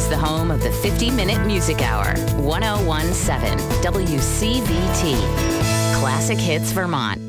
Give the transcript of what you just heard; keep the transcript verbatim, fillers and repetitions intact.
is the home of the fifty-minute Music Hour, one oh one point seven W C V T. Classic Hits Vermont.